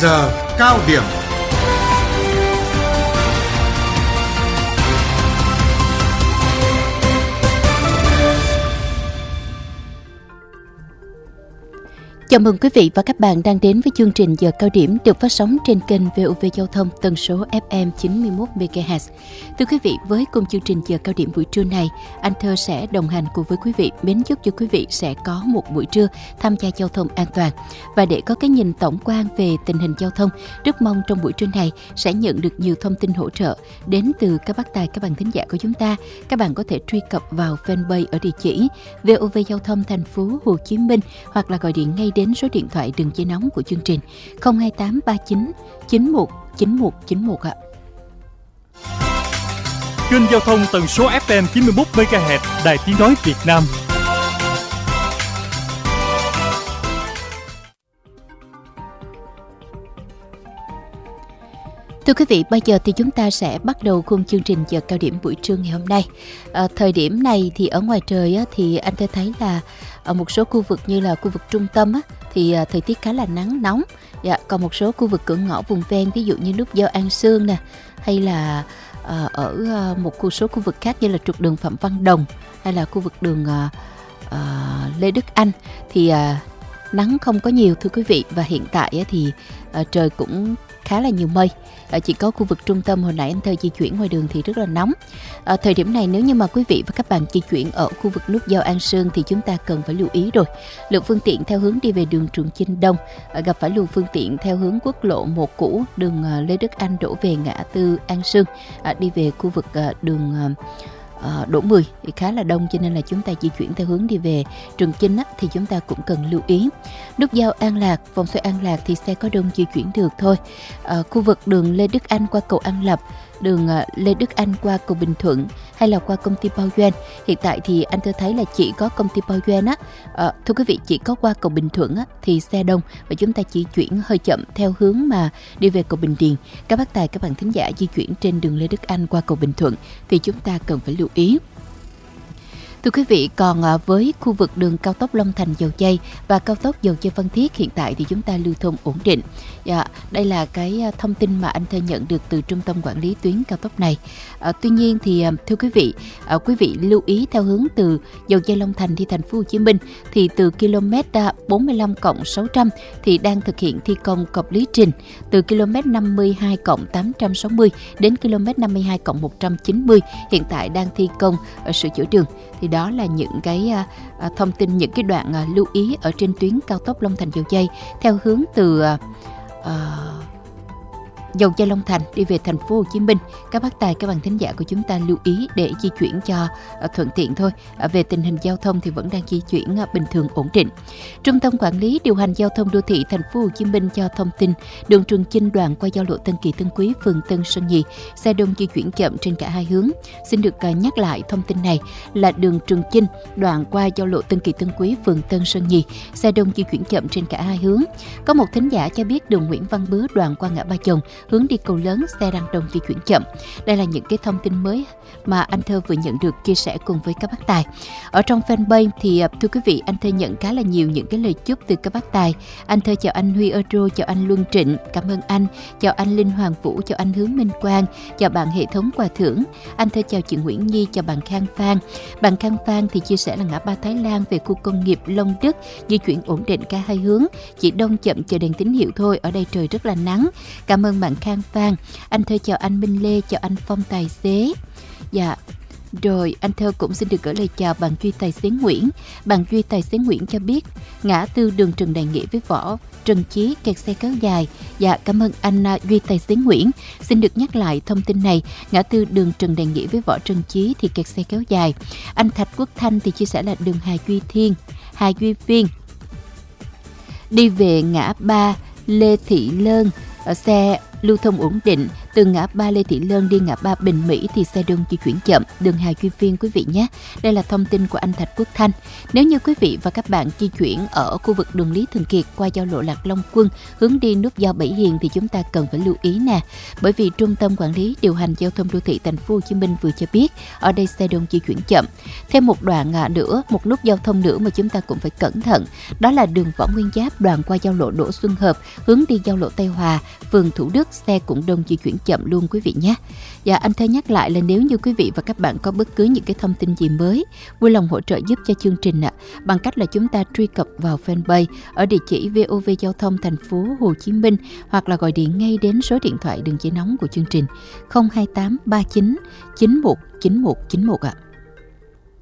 giờ cao điểm. Chào mừng quý vị và các bạn đang đến với chương trình Giờ Cao Điểm được phát sóng trên kênh VOV Giao thông tần số FM 91 MHz. Thưa quý vị, với cùng chương trình Giờ Cao Điểm buổi trưa này, anh Thơ sẽ đồng hành cùng với quý vị, mến chúc cho quý vị sẽ có một buổi trưa tham gia giao thông an toàn. Và để có cái nhìn tổng quan về tình hình giao thông, rất mong trong buổi trưa này sẽ nhận được nhiều thông tin hỗ trợ đến từ các bác tài, các bạn thính giả của chúng ta. Các bạn có thể truy cập vào fanpage ở địa chỉ VOV Giao thông thành phố Hồ Chí Minh hoặc là gọi điện ngay đến số điện thoại đường dây nóng của chương trình 02839 91 91 91 ạ. Kênh giao thông tần số FM 91 MHz, Đài Tiếng nói Việt Nam. Thưa quý vị, bây giờ thì chúng ta sẽ bắt đầu khung chương trình Giờ Cao Điểm buổi trưa ngày hôm nay. Thời điểm này thì ở ngoài trời á, thì anh sẽ thấy là ở một số khu vực như là khu vực trung tâm á, thì thời tiết khá là nắng nóng. Còn một số khu vực cửa ngõ vùng ven, ví dụ như nút giao An Sương nè, hay là ở một số khu vực khác như là trục đường Phạm Văn Đồng hay là khu vực đường Lê Đức Anh thì nắng không có nhiều thưa quý vị. Và hiện tại thì trời cũng khá là nhiều mây. Chỉ có khu vực trung tâm hồi nãy anh Thơ di chuyển ngoài đường thì rất là nóng. Thời điểm này nếu như mà quý vị và các bạn di chuyển ở khu vực nút giao An Sương thì chúng ta cần phải lưu ý rồi. Lượng phương tiện theo hướng đi về đường Trường Chinh Đông gặp phải luồng phương tiện theo hướng quốc lộ 1 cũ, đường Lê Đức Anh đổ về ngã tư An Sương, đi về khu vực đường Đỗ 10 thì khá là đông, cho nên là chúng ta di chuyển theo hướng đi về Trường Chinh á, thì chúng ta cũng cần lưu ý. Nút giao An Lạc, vòng xoay An Lạc thì xe có đông di chuyển được thôi. Khu vực đường Lê Đức Anh qua cầu An Lập, đường Lê Đức Anh qua cầu Bình Thuận hay là qua công ty Bao Doan. Hiện tại thì anh tôi thấy là chỉ có công ty Bao Doan á, thưa quý vị, chỉ có qua cầu Bình Thuận á thì xe đông và chúng ta chỉ chuyển hơi chậm theo hướng mà đi về cầu Bình Điền. Các bác tài, các bạn thính giả di chuyển trên đường Lê Đức Anh qua cầu Bình Thuận thì chúng ta cần phải lưu ý. Thưa quý vị, còn với khu vực đường cao tốc Long Thành - Dầu Giây và cao tốc Dầu Giây - Phan Thiết hiện tại thì chúng ta lưu thông ổn định. Đây là cái thông tin mà anh Thơ nhận được từ trung tâm quản lý tuyến cao tốc này. Tuy nhiên thì thưa quý vị lưu ý theo hướng từ Dầu Giây - Long Thành đi thành phố Hồ Chí Minh thì từ km 45+600 thì đang thực hiện thi công cọc Lý Trình, từ km 52+860 đến km 52+190 hiện tại đang thi công sửa chữa đường. Thì đó là những cái thông tin, những cái đoạn lưu ý ở trên tuyến cao tốc Long Thành - Dầu Giây theo hướng từ Dầu Giây - Long Thành đi về thành phố Hồ Chí Minh. Các bác tài, các bạn thính giả của chúng ta lưu ý để di chuyển cho thuận tiện thôi. Về tình hình giao thông thì vẫn đang di chuyển bình thường ổn định. Trung tâm quản lý điều hành giao thông đô thị thành phố Hồ Chí Minh cho thông tin đường Trường Chinh đoạn qua giao lộ Tân Kỳ Tân Quý, phường Tân Sơn Nhì, xe đông di chuyển chậm trên cả hai hướng. Xin được nhắc lại thông tin này là đường Trường Chinh đoạn qua giao lộ Tân Kỳ Tân Quý, phường Tân Sơn Nhì, xe đông di chuyển chậm trên cả hai hướng. Có một thính giả cho biết đường Nguyễn Văn Bứa đoạn qua ngã Ba Chồng hướng đi cầu lớn, xe đang đông di chuyển chậm. Đây là những cái thông tin mới mà anh Thơ vừa nhận được, chia sẻ cùng với các bác tài. Ở trong fanpage thì thưa quý vị, anh Thơ nhận khá là nhiều những cái lời chúc từ các bác tài. Anh Thơ chào anh Huy Euro, chào anh Luân Trịnh, cảm ơn anh. Chào anh Linh Hoàng Vũ, chào anh Hướng Minh Quang, chào bạn hệ thống quà thưởng. Anh Thơ chào chị Nguyễn Nhi, chào bạn Khang Phan. Bạn Khang Phan thì chia sẻ là ngã ba Thái Lan về khu công nghiệp Long Đức di chuyển ổn định cả hai hướng, chỉ đông chậm chờ đèn tín hiệu thôi, ở đây trời rất là nắng. Cảm ơn bạn Khang Phan. Anh Thơ chào anh Minh Lê, chào anh Phong tài xế. Rồi anh Thơ cũng xin được gửi lời chào bạn Duy tài xế Nguyễn. Bạn Duy tài xế Nguyễn cho biết ngã tư đường Trần Đại Nghĩa với Võ Trần Chí kẹt xe kéo dài. Cảm ơn anh Duy tài xế Nguyễn. Xin được nhắc lại thông tin này, ngã tư đường Trần Đại Nghĩa với Võ Trần Chí thì kẹt xe kéo dài. Anh Thạch Quốc Thanh thì chia sẻ là đường Hà Duy Viên đi về ngã ba Lê Thị Lơn, xe lưu thông ổn định. Từ ngã ba Lê Thị Lân đi ngã ba Bình Mỹ thì xe đông di chuyển chậm, đường Hà Duy Phiên quý vị nhé. Đây là thông tin của anh Thạch Quốc Thanh. Nếu như quý vị và các bạn di chuyển ở khu vực đường Lý Thường Kiệt qua giao lộ Lạc Long Quân hướng đi nút giao Bảy Hiền thì chúng ta cần phải lưu ý nè, bởi vì Trung tâm Quản lý Điều hành Giao thông Đô thị Thành phố Hồ Chí Minh vừa cho biết ở đây xe đông di chuyển chậm. Thêm một đoạn nữa, một nút giao thông nữa mà chúng ta cũng phải cẩn thận, đó là đường Võ Nguyên Giáp đoạn qua giao lộ Đỗ Xuân Hợp hướng đi giao lộ Tây Hòa, phường Thủ Đức, xe cũng đông di chuyển chậm luôn quý vị nhé. Và anh Thơ nhắc lại là nếu như quý vị và các bạn có bất cứ những cái thông tin gì mới, vui lòng hỗ trợ giúp cho chương trình bằng cách là chúng ta truy cập vào fanpage ở địa chỉ VOV Giao thông Thành phố Hồ Chí Minh, hoặc là gọi điện ngay đến số điện thoại đường dây nóng của chương trình 028 39 91 91 91 ạ.